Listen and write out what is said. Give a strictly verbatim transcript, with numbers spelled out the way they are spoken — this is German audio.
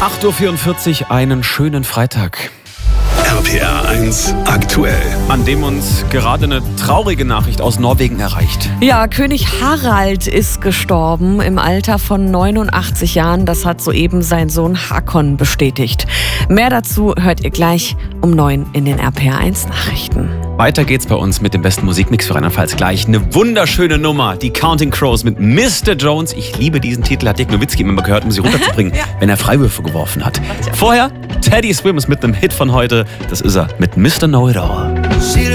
acht Uhr vierundvierzig, einen schönen Freitag. R P R eins aktuell. An dem uns gerade eine traurige Nachricht aus Norwegen erreicht. Ja, König Harald ist gestorben im Alter von neunundachtzig Jahren. Das hat soeben sein Sohn Hakon bestätigt. Mehr dazu hört ihr gleich um neun in den R P R eins Nachrichten. Weiter geht's bei uns mit dem besten Musikmix für Rheinland-Pfalz gleich. Eine wunderschöne Nummer, die Counting Crows mit Mister Jones. Ich liebe diesen Titel, hat Dirk Nowitzki immer gehört, um sie runterzubringen, ja. wenn er Freiwürfe geworfen hat. Vorher Teddy Swims mit einem Hit von heute. Das ist er mit Mister Know-It-All.